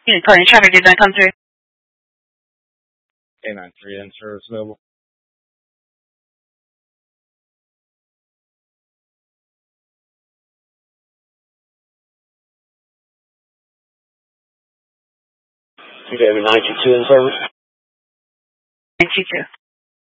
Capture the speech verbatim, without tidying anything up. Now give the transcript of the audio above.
Pardon, traffic, did that come through? K nine three in service available. nine two two in service. nine two two.